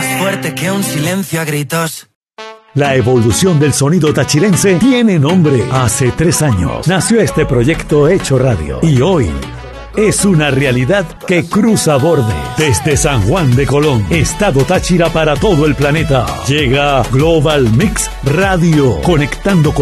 más fuerte que un silencio a gritos. La evolución del sonido tachirense tiene nombre. Hace 3 años nació este proyecto Hecho Radio y hoy es una realidad que cruza bordes. Desde San Juan de Colón, Estado Táchira para todo el planeta, llega Global Mix Radio, conectando con